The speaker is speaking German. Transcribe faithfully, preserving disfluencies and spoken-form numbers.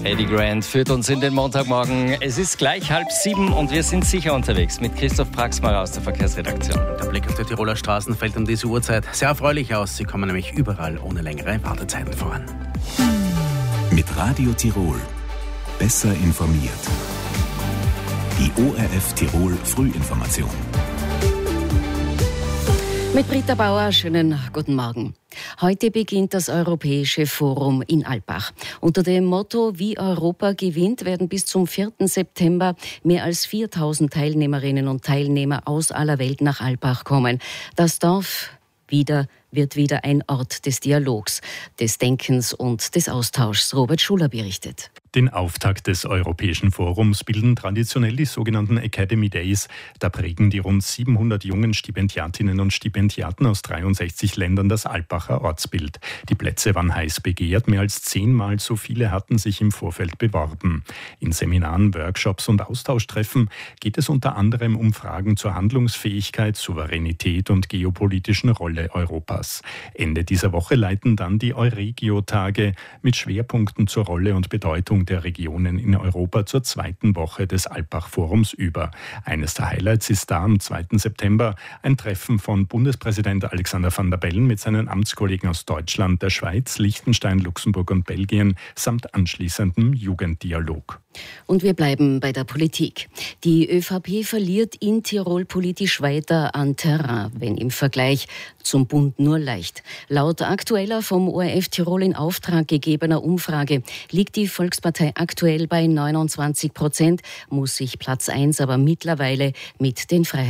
Eddie Grant führt uns in den Montagmorgen. Es ist gleich halb sieben und wir sind sicher unterwegs mit Christoph Praxmar aus der Verkehrsredaktion. Der Blick auf die Tiroler Straßen fällt um diese Uhrzeit sehr erfreulich aus. Sie kommen nämlich überall ohne längere Wartezeiten voran. Mit Radio Tirol. Besser informiert. Die O R F Tirol Frühinformation. Mit Britta Bauer, schönen guten Morgen. Heute beginnt das Europäische Forum in Alpbach. Unter dem Motto Wie Europa gewinnt werden bis zum vierten September mehr als viertausend Teilnehmerinnen und Teilnehmer aus aller Welt nach Alpbach kommen. Das Dorf wieder wird wieder ein Ort des Dialogs, des Denkens und des Austauschs. Robert Schuler berichtet. Den Auftakt des Europäischen Forums bilden traditionell die sogenannten Academy Days. Da prägen die rund siebenhundert jungen Stipendiatinnen und Stipendiaten aus dreiundsechzig Ländern das Alpbacher Ortsbild. Die Plätze waren heiß begehrt, mehr als zehnmal so viele hatten sich im Vorfeld beworben. In Seminaren, Workshops und Austauschtreffen geht es unter anderem um Fragen zur Handlungsfähigkeit, Souveränität und geopolitischen Rolle Europas. Ende dieser Woche leiten dann die Euregio-Tage mit Schwerpunkten zur Rolle und Bedeutung der Regionen in Europa zur zweiten Woche des Alpbach-Forums über. Eines der Highlights ist da am zweiten September ein Treffen von Bundespräsident Alexander Van der Bellen mit seinen Amtskollegen aus Deutschland, der Schweiz, Liechtenstein, Luxemburg und Belgien samt anschließendem Jugenddialog. Und wir bleiben bei der Politik. Die ÖVP verliert in Tirol politisch weiter an Terrain, wenn im Vergleich zum Bund nur leicht. Laut aktueller vom O R F Tirol in Auftrag gegebener Umfrage liegt die Volkspartei aktuell bei neunundzwanzig Prozent, muss sich Platz eins aber mittlerweile mit den Freiheitlichen